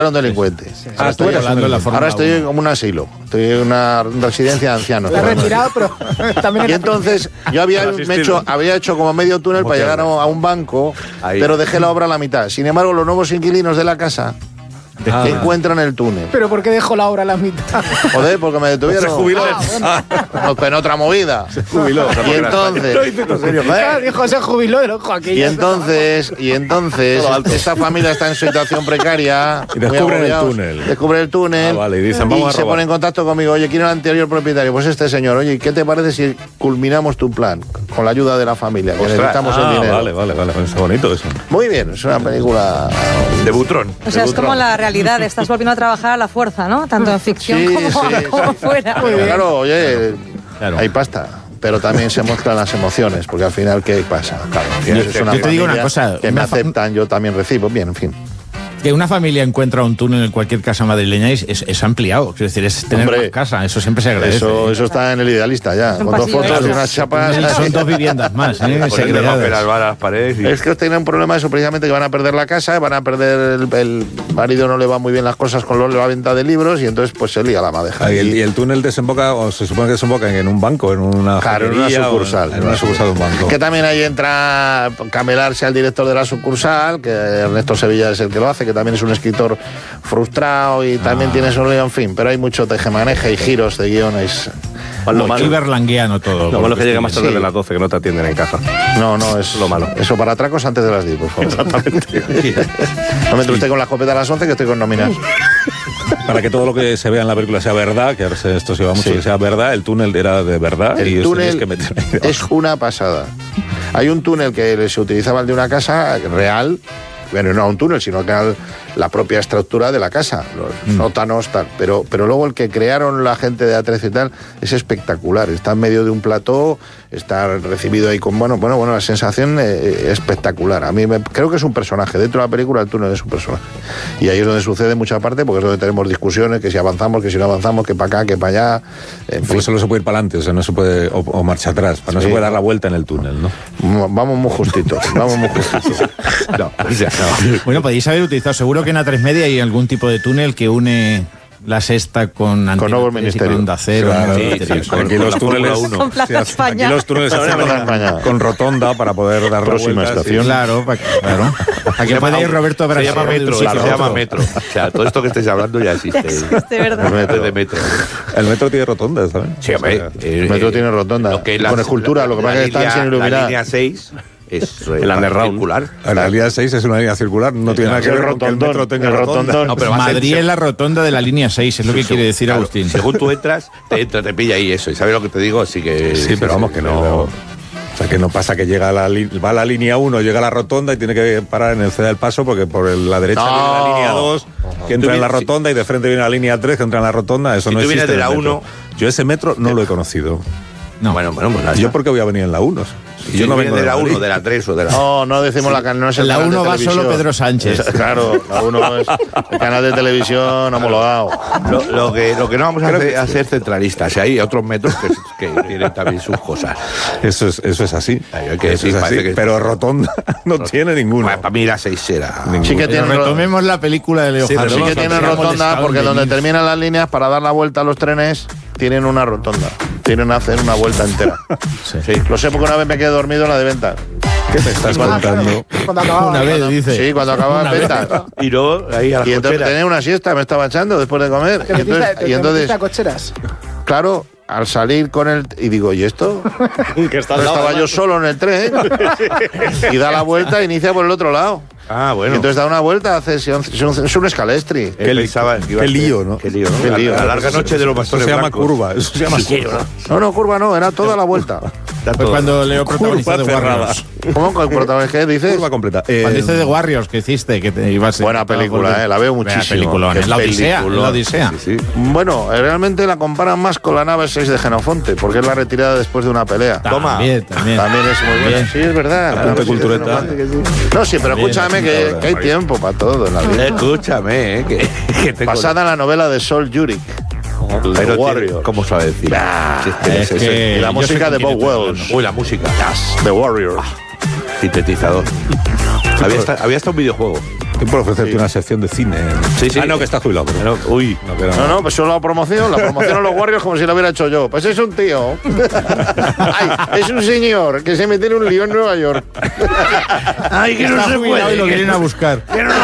un delincuente. Ahora estoy como un asilo. Estoy en una residencia de ancianos. Lo he retirado, pero también... Y entonces yo había hecho como medio túnel para llegar a un banco, pero dejé la obra a la mitad. Sin embargo, los nuevos inquilinos de la casa encuentran el túnel. ¿Pero por qué dejó la obra a la mitad? Joder, porque me detuvieron. Se jubiló. En otra movida. Se jubiló. Y entonces... Dijo, se jubiló el ojo aquí. Y entonces esta familia está en situación precaria. Y descubren el túnel. Descubren el túnel. Vale, y dicen, vamos a se pone en contacto conmigo. Oye, ¿quién era el anterior propietario? Pues este señor. Oye, ¿qué te parece si culminamos tu plan? Con la ayuda de la familia, que necesitamos el dinero. Vale. Es bonito eso. Muy bien, es una película... De Butrón. O sea, es como la realidad. Estás volviendo a trabajar a la fuerza, ¿no? Tanto en ficción como fuera. Claro, oye, hay pasta. Pero también se muestran las emociones, porque al final, ¿qué pasa? Claro, yo te digo una cosa. Que me aceptan, yo también recibo. Bien, en fin. Que una familia encuentra un túnel en cualquier casa madrileña es ampliado. Es decir, es tener más casa. Eso siempre se agradece. Eso está en el idealista ya. Con dos fotos y unas chapas. Son 2 viviendas más. Las paredes Es que tienen un problema eso, precisamente, que van a perder la casa, van a perder el marido, no le va muy bien las cosas con la venta de libros y entonces pues se lía la madeja. Y el túnel desemboca, o se supone que desemboca en un banco, en una sucursal. En una sucursal de un banco. Que también ahí entra Camelarse al director de la sucursal, que Ernesto Sevilla es el que lo hace, que también es un escritor frustrado y también tiene su lío, en fin, pero hay mucho tejemaneje y giros de guiones. Muy berlanguiano todo. Lo malo es que llega más tarde de las 12, que no te atienden en caja. No, es lo malo. Eso para atracos antes de las 10, por favor. Exactamente. No me entre usted con la escopeta a las 11, que estoy con nóminas. Para que todo lo que se vea en la película sea verdad, que ahora esto se va mucho, que sea verdad, el túnel era de verdad. El túnel es una pasada. Hay un túnel que se utilizaba el de una casa real. Bueno, no un túnel, sino que era la propia estructura de la casa, los sótanos, tal. Pero luego el que crearon la gente de A13 y tal es espectacular. Está en medio de un plató, está recibido ahí con... Bueno, la sensación espectacular. A mí creo que es un personaje. Dentro de la película el túnel es un personaje. Y ahí es donde sucede mucha parte, porque es donde tenemos discusiones, que si avanzamos, que si no avanzamos, que para acá, que para allá. Por eso no se puede ir para adelante, o sea, no se puede... O marcha atrás, no se puede dar la vuelta en el túnel, ¿no? Vamos muy justitos, No, o sea, no. Bueno, podéis haber utilizado, seguro que en A3 Media hay algún tipo de túnel que une la Sexta con Nuevo Ministerio. Con Onda Cero. Claro, aquí los túneles con Plaza España. Aquí los túneles con rotonda para poder dar próxima la vuelta, estación. Claro. Aquí puede ir Roberto Brasil. Se llama metro, se llama metro. O sea, todo esto que estáis hablando ya existe. Existe, ¿verdad? El metro de metro. El metro tiene rotonda, ¿sabes? Sí, hombre. El metro tiene rotonda. Con escultura, lo que pasa es que están sin iluminar. La línea 6 es el underground circular. La línea 6 es una línea circular, no tiene nada que ver con que el metro tenga rotonda. No, pero Madrid es la rotonda de la línea 6, es lo que quiere decir Agustín. Según tú entras, te pilla ahí eso. ¿Y sabes lo que te digo? Así que... Sí, pero vamos, que no... O sea, que no pasa que va a la línea 1, llega a la rotonda y tiene que parar en el C del Paso, porque por la derecha viene la línea 2, que entra en la rotonda, y de frente viene la línea 3, que entra en la rotonda. Eso no existe. Si tú vienes de la 1... Yo ese metro no lo he conocido. No. Bueno, ¿yo por qué voy a venir en la 1? Si yo no vengo de la 1, de la 3 o de la... No decimos la no es el la 1 va solo Pedro Sánchez. Claro, la 1 es el canal de televisión homologado. Lo que no vamos a hacer centralistas. Hay otros metros que tienen también sus cosas. Eso es así. Hay que decir, es así, que pero rotonda no tiene ninguna. Bueno, para mí la 6 será. Sí que tiene retomemos la película de Leo Harlem. Sí que tiene rotonda, porque donde terminan las líneas, para dar la vuelta a los trenes, tienen una rotonda. Tienen que hacer una vuelta entera. Sí. Lo sé porque una vez me quedé dormido en la de Ventas. ¿Qué me estás contando? Una vez, dice. Sí, cuando acababa Ventas. Y luego ahí a las y entonces cocheras. tenía una siesta, me estaba echando después de comer. Y entonces cocheras. Claro, al salir con el... Y digo, ¿y esto? Estaba yo solo en el tren. Y da la vuelta e inicia por el otro lado. Ah, bueno. Y entonces da una vuelta, es un escalestri. Qué lío, ¿no? Qué lío. La larga noche de los pastores Eso se llama blancos. curva. Eso se llama curva. No, curva no, era toda la vuelta. Pues cuando Leo protagonizó de Warriors. ¿Cómo que protagonista? ¿Qué dices? Curva completa. Cuando dice de Warriors que hiciste, que te ibas... Buena película, la veo muchísimo. La Odisea. Sí. Bueno, realmente la comparan más con la nave 6 de Genofonte, porque es la retirada después de una pelea. También. También es muy buena. Sí, es verdad. Apunte cultureta. No, sí, pero escúchame que hay tiempo para todo en la vida. Escúchame, que tengo... Basada en la novela de Sol Yurik. Pero Warriors. ¿Cómo sabe decir? Y la música de Bob Wells. Uy, la música. The Warriors. Sintetizador. Había hasta un videojuego. Que por ofrecerte una sección de cine. Sí, sí. Ah, no, que está jubilado. Pero... Uy. No, pues solo la promoción a los Warriors como si lo hubiera hecho yo. Pues es un tío. Ay, es un señor que se mete en un lío en Nueva York. Ay, que no se puede. Y lo vienen a buscar. Que no